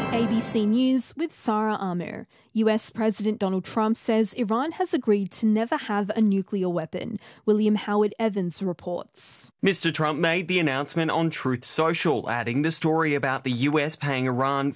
ABC News with Sarah Amir. US President Donald Trump says Iran has agreed to never have a nuclear weapon. William Howard Evans reports. Mr. Trump made the announcement on Truth Social, adding the story about the US paying Iran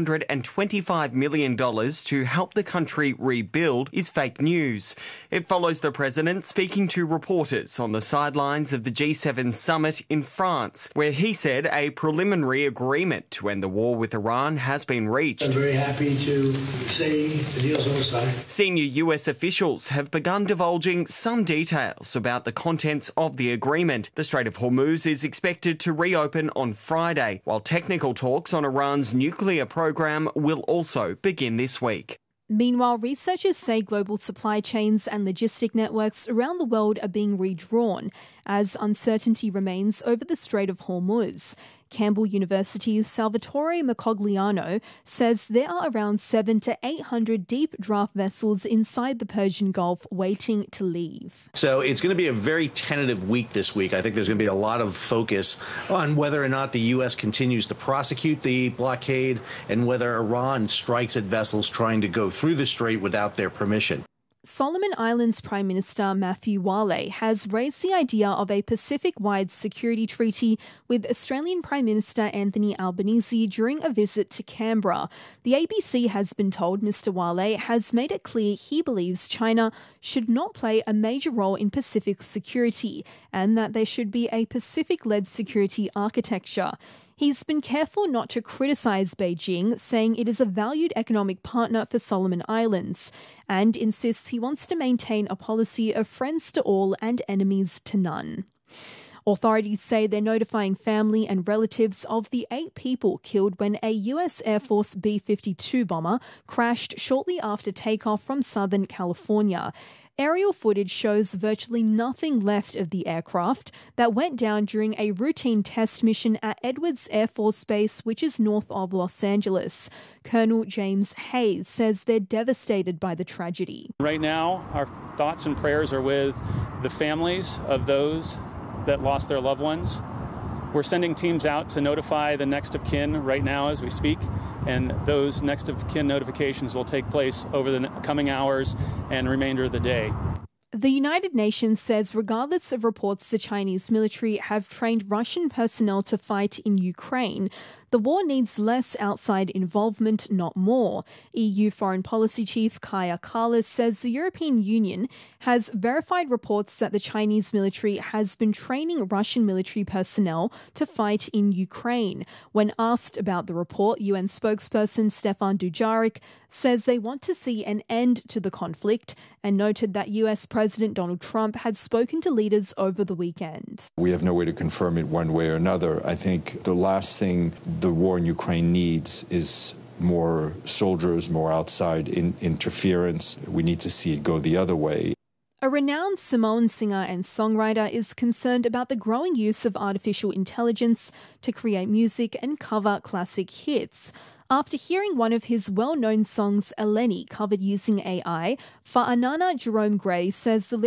$425 million to help the country rebuild is fake news. It follows the president speaking to reporters on the sidelines of the G7 summit in France, where he said a preliminary agreement to end the war with Iran has been reached. I'm very happy to say the deal's all signed. Senior US officials have begun divulging some details about the contents of the agreement. The Strait of Hormuz is expected to reopen on Friday, while technical talks on Iran's nuclear program will also begin this week. Meanwhile, researchers say global supply chains and logistic networks around the world are being redrawn as uncertainty remains over the Strait of Hormuz. Campbell University's Salvatore Mercogliano says there are around 700 to 800 deep draft vessels inside the Persian Gulf waiting to leave. So it's going to be a very tentative week this week. I think there's going to be a lot of focus on whether or not the U.S. continues to prosecute the blockade and whether Iran strikes at vessels trying to go through the strait without their permission. Solomon Islands Prime Minister Matthew Wale has raised the idea of a Pacific-wide security treaty with Australian Prime Minister Anthony Albanese during a visit to Canberra. The ABC has been told Mr. Wale has made it clear he believes China should not play a major role in Pacific security and that there should be a Pacific-led security architecture. He's been careful not to criticise Beijing, saying it is a valued economic partner for Solomon Islands, and insists he wants to maintain a policy of friends to all and enemies to none. Authorities say they're notifying family and relatives of the 8 people killed when a US Air Force B-52 bomber crashed shortly after takeoff from Southern California. Aerial footage shows virtually nothing left of the aircraft that went down during a routine test mission at Edwards Air Force Base, which is north of Los Angeles. Colonel James Hayes says they're devastated by the tragedy. Right now, our thoughts and prayers are with the families of those that lost their loved ones. We're sending teams out to notify the next of kin right now as we speak, and those next of kin notifications will take place over the coming hours and remainder of the day. The United Nations says regardless of reports the Chinese military have trained Russian personnel to fight in Ukraine, the war needs less outside involvement, not more. EU Foreign Policy Chief Kaja Kallas says the European Union has verified reports that the Chinese military has been training Russian military personnel to fight in Ukraine. When asked about the report, UN spokesperson Stefan Dujarric says they want to see an end to the conflict and noted that US President Donald Trump had spoken to leaders over the weekend. We have no way to confirm it one way or another. I think the last thing the war in Ukraine needs is more soldiers, more outside interference. We need to see it go the other way. A renowned Samoan singer and songwriter is concerned about the growing use of artificial intelligence to create music and cover classic hits. After hearing one of his well-known songs, Eleni, covered using AI, Fa'anana Jerome Gray says the